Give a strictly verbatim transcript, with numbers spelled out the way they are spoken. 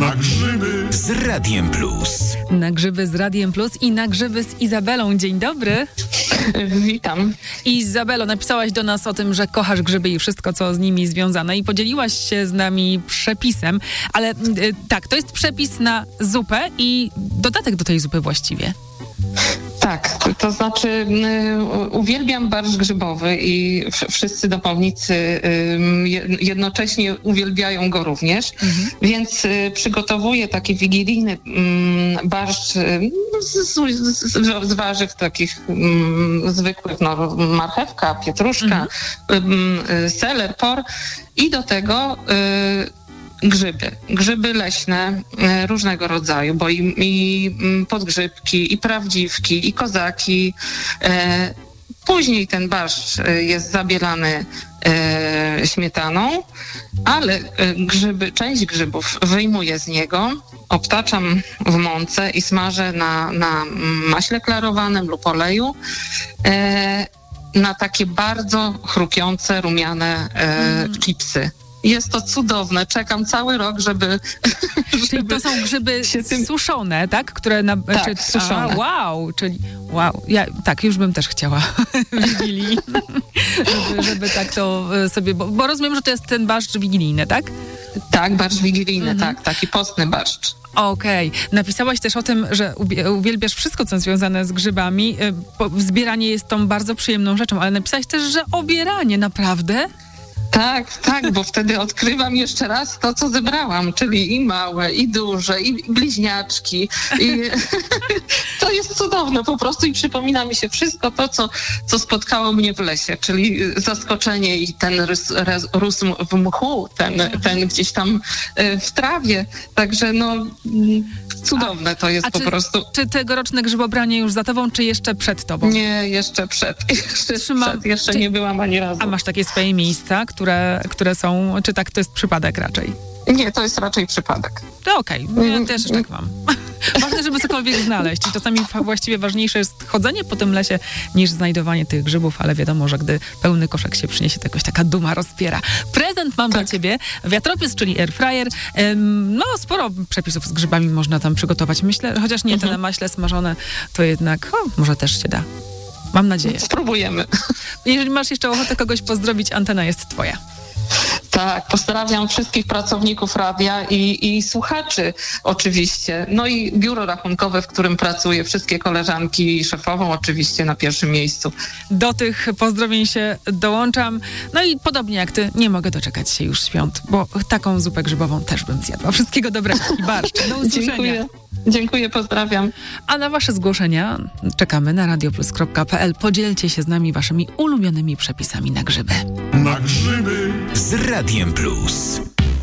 Na grzyby z Radiem Plus. Na grzyby z Radiem Plus i na grzyby z Izabelą. Dzień dobry. Witam. Izabelo, napisałaś do nas o tym, że kochasz grzyby i wszystko, co z nimi związane i podzieliłaś się z nami przepisem, ale y, tak, to jest przepis na zupę i dodatek do tej zupy właściwie. Tak, to, to znaczy y, uwielbiam barszcz grzybowy i w, wszyscy domownicy y, jednocześnie uwielbiają go również, mhm. więc y, przygotowuję taki wigilijny y, barszcz y, z, z, z warzyw takich y, zwykłych, no, marchewka, pietruszka, mhm. y, y, seler, por i do tego y, grzyby, grzyby leśne e, różnego rodzaju, bo i, i podgrzybki, i prawdziwki, i kozaki. E, później ten barszcz jest zabielany e, śmietaną, ale e, grzyby, część grzybów wyjmuję z niego, obtaczam w mące i smażę na, na maśle klarowanym lub oleju. E, na takie bardzo chrupiące, rumiane e, mm. chipsy. Jest to cudowne. Czekam cały rok, żeby... Czyli żeby to są grzyby tym... suszone, tak? Które na... Tak, czy... suszone. A, wow, czyli wow. Ja, tak, już bym też chciała wigilii, żeby, żeby tak to sobie... Bo, bo rozumiem, że to jest ten barszcz wigilijny, tak? Tak, barszcz wigilijny, mhm. tak. Taki postny barszcz. Okej. Okay. Napisałaś też o tym, że uwielbiasz wszystko, co związane z grzybami. Zbieranie jest tą bardzo przyjemną rzeczą, ale napisałaś też, że obieranie, naprawdę? Tak, tak, bo wtedy odkrywam jeszcze raz to, co zebrałam, czyli i małe, i duże, i bliźniaczki. I to jest cudowne po prostu i przypomina mi się wszystko to, co, co spotkało mnie w lesie, czyli zaskoczenie i ten rys, rósł w mchu, ten, ten gdzieś tam w trawie. Także no cudowne to jest a po czy, prostu. Czy tegoroczne grzybobranie już za tobą, czy jeszcze przed tobą? Nie, jeszcze przed. Jeszcze, Trzyma, przed. jeszcze czy, nie byłam ani razu. A masz takie swoje miejsca, które, które są, czy tak to jest przypadek raczej? Nie, to jest raczej przypadek. To okej, okay. Ja też tak mam. Ważne, żeby cokolwiek znaleźć i czasami właściwie ważniejsze jest chodzenie po tym lesie niż znajdowanie tych grzybów, ale wiadomo, że gdy pełny koszek się przyniesie, to jakoś taka duma rozpiera. Prezent mam tak. dla ciebie. Wiatropiec, czyli airfryer. No, sporo przepisów z grzybami można tam przygotować. Myślę, chociaż nie mhm. te na maśle smażone, to jednak o, może też się da. Mam nadzieję. Spróbujemy. Jeżeli masz jeszcze ochotę kogoś pozdrowić, antena jest twoja. Tak, pozdrawiam wszystkich pracowników radia i, i słuchaczy oczywiście. No i biuro rachunkowe, w którym pracuję, wszystkie koleżanki i szefową oczywiście na pierwszym miejscu. Do tych pozdrowień się dołączam. No i podobnie jak ty, nie mogę doczekać się już świąt, bo taką zupę grzybową też bym zjadła. Wszystkiego dobrego i barszcz. Do usłyszenia. Dziękuję. Dziękuję, pozdrawiam. A na wasze zgłoszenia czekamy na radioplus kropka pe el. Podzielcie się z nami waszymi ulubionymi przepisami na grzyby. Na grzyby z Radiem Plus.